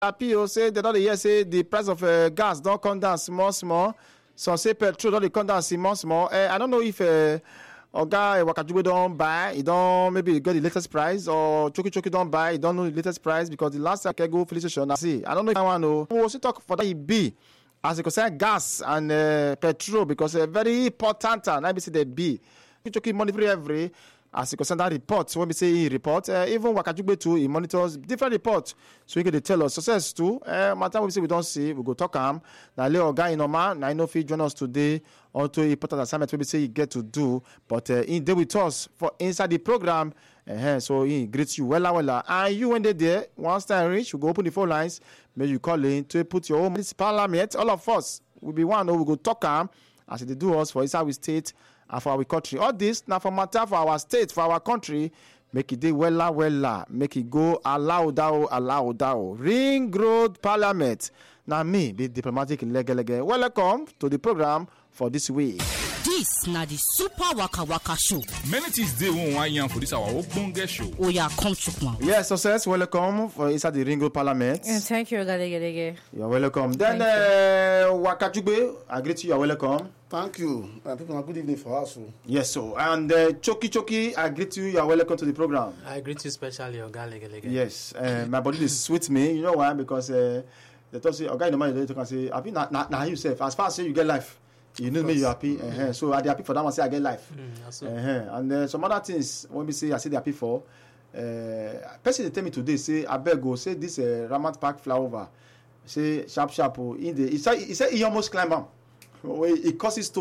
Appeal say they don't hear say the price of gas don't come down small. Some say petrol don't come down small. I don't know if Oga Wakajube don't buy. He don't maybe got the latest price, or Choki don't buy. He don't know the latest price because the last time I go police station. I see. I don't know if I want to. We also talk for that it be as it concern gas and petrol because very important. And I be say they be Choki monitor every. As it concern that report, when we say he report, even Wakajube too, he monitors different reports. So he can tell us success too. Matter we say we don't see, we go talk him. Now little guy in Oman, now I know if he join us today onto important assignment we say he get to do, but he there with us for inside the program. So he greets you well. And you when they there, once time reach, we go open the phone lines. May you call in to put your own parliament. All of us will be one. We go talk him as they do us for inside we state. And for our country, all this now for matter for our state, for our country, make it day wella, make it go allow thou. Ring Road Parliament. Now me be diplomatic in lege. Welcome to the program for this week. This na the Super Waka Waka Show. Many things they won't want you for this our ogbonge show. Oh yeah, come Chukma. Yes, success. Welcome for inside the Ring Road Parliament. Thank you, Ogalege. You're welcome. Then Wakajube, I greet you. You're welcome. Thank you. People, good evening for us. Yes, so and Choki, I greet you. You're welcome to the program. I greet you especially, Ogalege. Yes, my body is sweet me. You know why? Because they talk say, "Okay, no matter they can say, happy now yourself. As far as say you get life, you know me, you happy. So I dey happy for that one. Say I get life. And some other things when we say I say they happy for. Person they tell me today say I beg go say this Ramat Park flyover. Say sharp. In the he said he almost climb up. It causes to